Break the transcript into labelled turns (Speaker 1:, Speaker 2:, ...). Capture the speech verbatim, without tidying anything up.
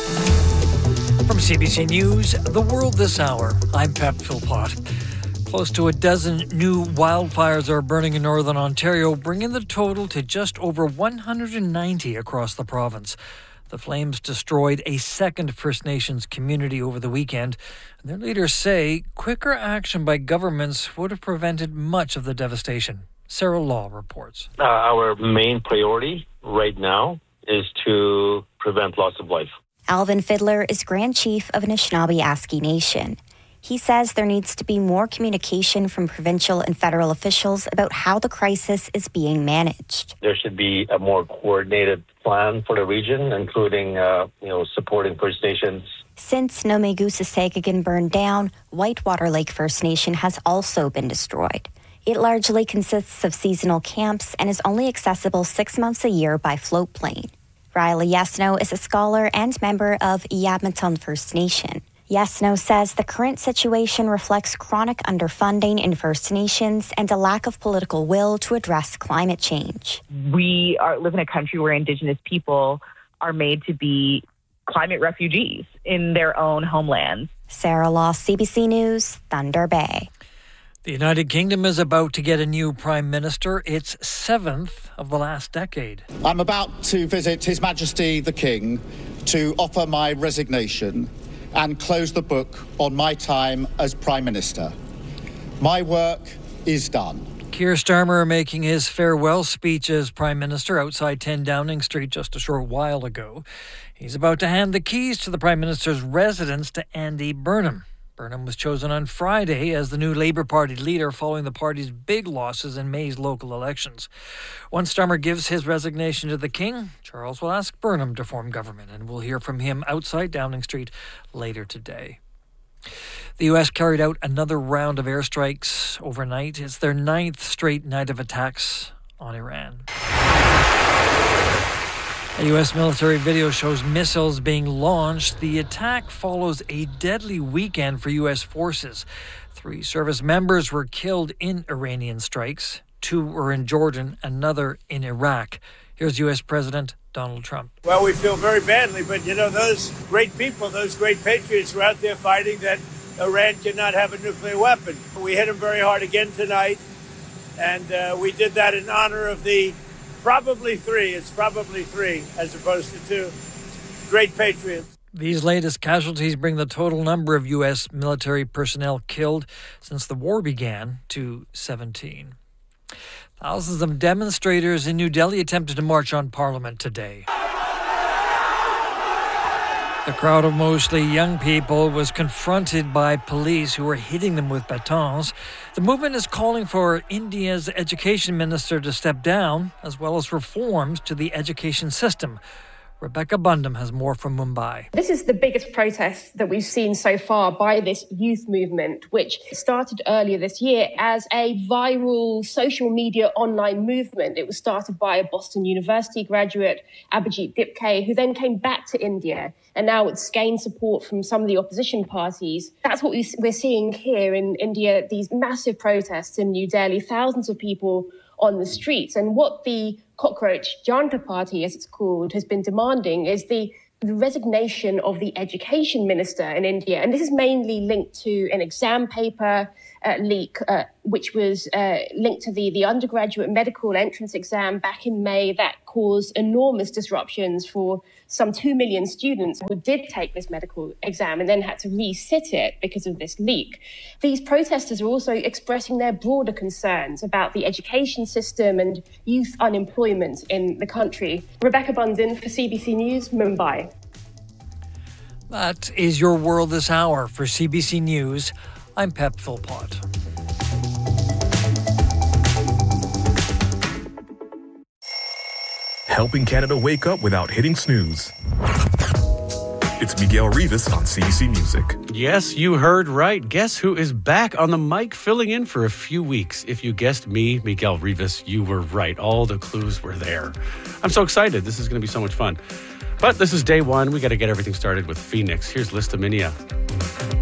Speaker 1: From C B C News, The World This Hour, I'm Pep Philpott. Close to a dozen new wildfires are burning in northern Ontario, bringing the total to just over one hundred ninety across the province. The flames destroyed a second First Nations community over the weekend. Their leaders say quicker action by governments would have prevented much of the devastation. Sarah Law reports.
Speaker 2: Uh, our main priority right now is to prevent loss of life.
Speaker 3: Alvin Fiddler is Grand Chief of Anishinaabe Aski Nation. He says there needs to be more communication from provincial and federal officials about how the crisis is being managed.
Speaker 2: There should be a more coordinated plan for the region, including, uh, you know, supporting First Nations.
Speaker 3: Since Nomegusa-Sagagan burned down, Whitewater Lake First Nation has also been destroyed. It largely consists of seasonal camps and is only accessible six months a year by float plane. Riley Yesno is a scholar and member of Yadmatun First Nation. Yesno says the current situation reflects chronic underfunding in First Nations and a lack of political will to address climate change.
Speaker 4: We are, live in a country where Indigenous people are made to be climate refugees in their own homelands.
Speaker 3: Sarah Law, C B C News, Thunder Bay.
Speaker 1: The United Kingdom is about to get a new Prime Minister, its seventh of the last decade.
Speaker 5: I'm about to visit His Majesty the King to offer my resignation and close the book on my time as Prime Minister. My work is done.
Speaker 1: Keir Starmer making his farewell speech as Prime Minister outside ten Downing Street just a short while ago. He's about to hand the keys to the Prime Minister's residence to Andy Burnham. Burnham was chosen on Friday as the new Labour Party leader following the party's big losses in May's local elections. Once Starmer gives his resignation to the King, Charles will ask Burnham to form government, and we'll hear from him outside Downing Street later today. The U S carried out another round of airstrikes overnight. It's their ninth straight night of attacks on Iran. A U S military video shows missiles being launched. The attack follows a deadly weekend for U S forces. Three service members were killed in Iranian strikes. Two were in Jordan, another in Iraq. Here's U S President Donald Trump.
Speaker 6: Well, we feel very badly, but, you know, those great people, those great patriots were out there fighting that Iran cannot have a nuclear weapon. We hit them very hard again tonight, and uh, we did that in honor of the Probably three. It's probably three as opposed to two. Great patriots.
Speaker 1: These latest casualties bring the total number of U S military personnel killed since the war began to seventeen. Thousands of demonstrators in New Delhi attempted to march on Parliament today. The crowd of mostly young people was confronted by police who were hitting them with batons. The movement is calling for India's education minister to step down, as well as reforms to the education system. Rebecca Bundham has more from Mumbai.
Speaker 7: This is the biggest protest that we've seen so far by this youth movement, which started earlier this year as a viral social media online movement. It was started by a Boston University graduate, Abhijit Dipke, who then came back to India. And now it's gained support from some of the opposition parties. That's what we're seeing here in India, these massive protests in New Delhi, thousands of people on the streets. And what the Cockroach Janta Party, as it's called, has been demanding is the, the resignation of the education minister in India. And this is mainly linked to an exam paper uh, leak, uh, which was uh, linked to the, the undergraduate medical entrance exam back in May that caused enormous disruptions for some two million students who did take this medical exam and then had to resit it because of this leak. These protesters are also expressing their broader concerns about the education system and youth unemployment in the country. Rebecca Bundin for C B C News, Mumbai.
Speaker 1: That is your world this hour. For C B C News, I'm Pep Philpott.
Speaker 8: Helping Canada wake up without hitting snooze. It's Miguel Rivas on C B C Music.
Speaker 9: Yes, you heard right. Guess who is back on the mic filling in for a few weeks? If you guessed me, Miguel Rivas, you were right. All the clues were there. I'm so excited. This is going to be so much fun. But this is day one. We got to get everything started with Phoenix. Here's Lista Minia.